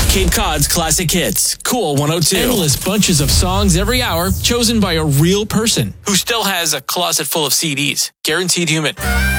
Cape Cod's classic hits. Cool 102. Endless bunches of songs every hour, chosen by a real person who still has a closet full of CDs. Guaranteed human.